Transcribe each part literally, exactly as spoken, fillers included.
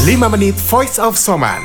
lima menit Voice of Soman.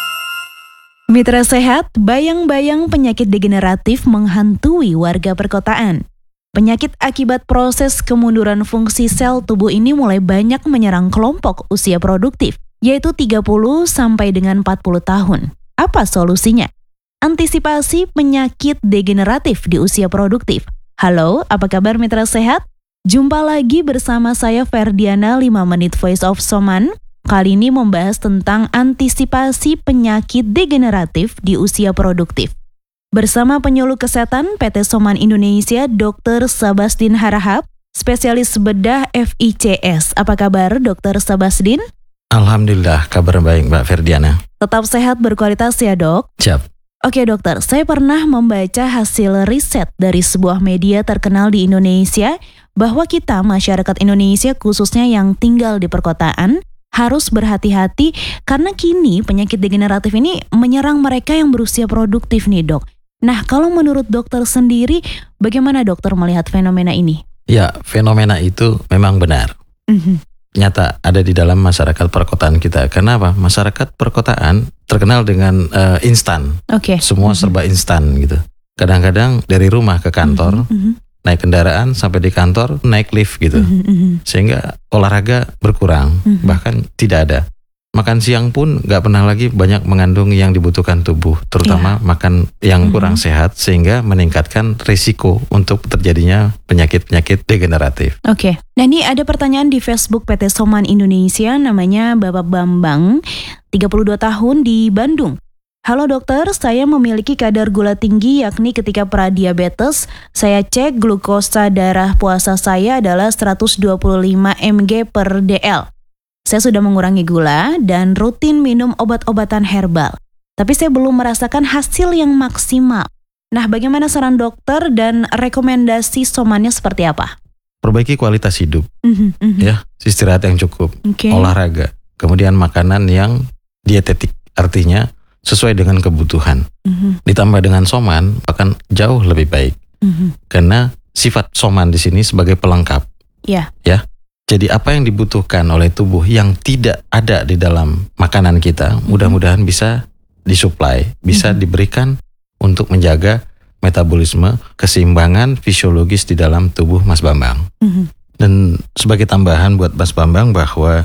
Mitra sehat, bayang-bayang penyakit degeneratif menghantui warga perkotaan. Penyakit akibat proses kemunduran fungsi sel tubuh ini mulai banyak menyerang kelompok usia produktif, yaitu tiga puluh sampai dengan empat puluh tahun. Apa solusinya? Antisipasi penyakit degeneratif di usia produktif. Halo, apa kabar mitra sehat? Jumpa lagi bersama saya Ferdiana, lima menit Voice of Soman. Kali ini membahas tentang antisipasi penyakit degeneratif di usia produktif. Bersama penyuluh kesehatan P T Soman Indonesia, dokter Sabasdin Harahap, spesialis bedah F I C S. Apa kabar dokter Sabasdin? Alhamdulillah, kabar baik Mbak Ferdiana. Tetap sehat berkualitas ya dok? Siap. Oke dokter, saya pernah membaca hasil riset dari sebuah media terkenal di Indonesia bahwa kita masyarakat Indonesia khususnya yang tinggal di perkotaan harus berhati-hati karena kini penyakit degeneratif ini menyerang mereka yang berusia produktif nih dok. Nah kalau menurut dokter sendiri bagaimana dokter melihat fenomena ini? Ya, fenomena itu memang benar. Mm-hmm. Nyata ada di dalam masyarakat perkotaan kita. Kenapa? Masyarakat perkotaan terkenal dengan uh, instan. Okay. Semua mm-hmm. serba instan gitu. Kadang-kadang dari rumah ke kantor, mm-hmm. naik kendaraan sampai di kantor, naik lift gitu. Mm-hmm. Sehingga olahraga berkurang, mm-hmm. bahkan tidak ada. Makan siang pun gak pernah lagi banyak mengandung yang dibutuhkan tubuh, terutama yeah. makan yang mm-hmm. kurang sehat, sehingga meningkatkan risiko untuk terjadinya penyakit-penyakit degeneratif. Oke, okay. Nah ini ada pertanyaan di Facebook P T Soman Indonesia, namanya Bapak Bambang, tiga puluh dua tahun di Bandung. Halo dokter, saya memiliki kadar gula tinggi yakni ketika pradiabetes. Saya cek glukosa darah puasa saya adalah seratus dua puluh lima miligram per deciliter. Saya sudah mengurangi gula dan rutin minum obat-obatan herbal. Tapi saya belum merasakan hasil yang maksimal. Nah, bagaimana saran dokter dan rekomendasi somannya seperti apa? Perbaiki kualitas hidup, mm-hmm, mm-hmm. ya, istirahat yang cukup, okay. olahraga, kemudian makanan yang dietetik, artinya sesuai dengan kebutuhan. Mm-hmm. Ditambah dengan soman akan jauh lebih baik. Mm-hmm. Karena sifat soman di sini sebagai pelengkap. Yeah. Ya. Jadi apa yang dibutuhkan oleh tubuh yang tidak ada di dalam makanan kita, mm-hmm. mudah-mudahan bisa disuplai, bisa mm-hmm. diberikan untuk menjaga metabolisme, keseimbangan fisiologis di dalam tubuh Mas Bambang. Mm-hmm. Dan sebagai tambahan buat Mas Bambang bahwa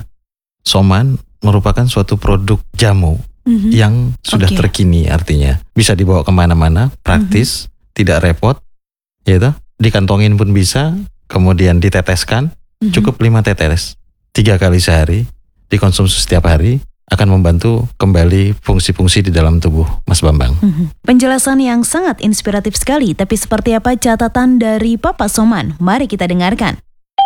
soman merupakan suatu produk jamu mm-hmm. yang sudah okay. terkini, artinya bisa dibawa kemana-mana, praktis, mm-hmm. tidak repot, yaitu dikantongin pun bisa, kemudian diteteskan, mm-hmm. cukup lima tetes, tiga kali sehari, dikonsumsi setiap hari, akan membantu kembali fungsi-fungsi di dalam tubuh Mas Bambang. Mm-hmm. Penjelasan yang sangat inspiratif sekali, tapi seperti apa catatan dari Papa Soman? Mari kita dengarkan.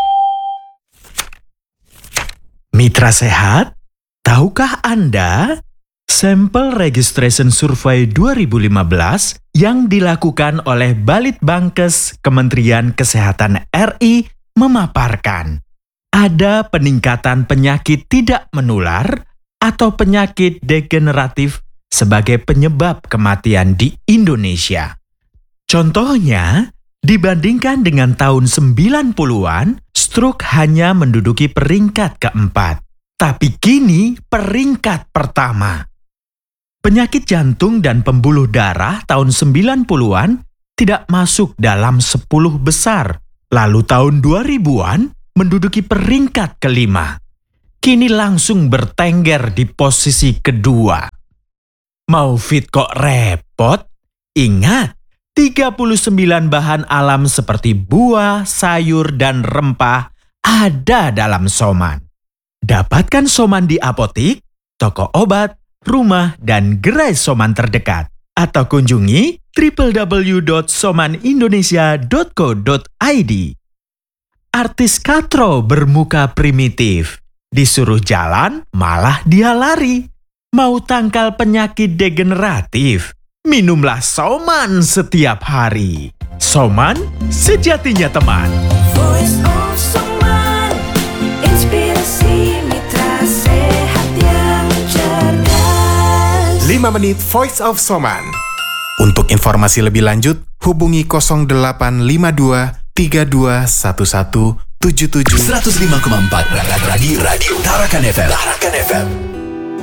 Mitra sehat, tahukah Anda sampel registration survey dua ribu lima belas yang dilakukan oleh Balitbangkes Kementerian Kesehatan R I memaparkan ada peningkatan penyakit tidak menular atau penyakit degeneratif sebagai penyebab kematian di Indonesia. Contohnya, dibandingkan dengan tahun sembilan puluhan, stroke hanya menduduki peringkat keempat, tapi kini peringkat pertama. Penyakit jantung dan pembuluh darah tahun sembilan puluhan tidak masuk dalam sepuluh besar, lalu tahun dua ribuan menduduki peringkat kelima. Kini langsung bertengger di posisi kedua. Mau fit kok repot? Ingat, tiga puluh sembilan bahan alam seperti buah, sayur, dan rempah ada dalam soman. Dapatkan soman di apotik, toko obat, rumah, dan gerai soman terdekat. Atau kunjungi w w w dot soman indonesia dot co dot i d. Artis Katro bermuka primitif. Disuruh jalan, malah dia lari. Mau tangkal penyakit degeneratif? Minumlah soman setiap hari. Soman, sejatinya teman. Voice of Soman, inspirasi mitra sehat yang cerdas. lima menit Voice of Soman. Untuk informasi lebih lanjut, hubungi nol delapan lima dua tiga dua satu satu tujuh tujuh seratus lima koma empat Radio Radio Tarakan F M. Tarakan F M.